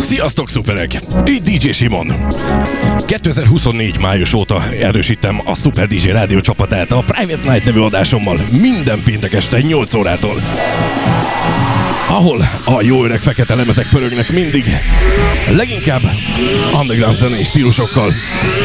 Sziasztok, szuperek! Így DJ Simon. 2024 május óta erősítem a Super DJ rádió csapatát a Private Night nevű adásommal minden péntek este 8 órától. Ahol a jó öreg fekete lemezek pörögnek mindig, leginkább underground zenei stílusokkal.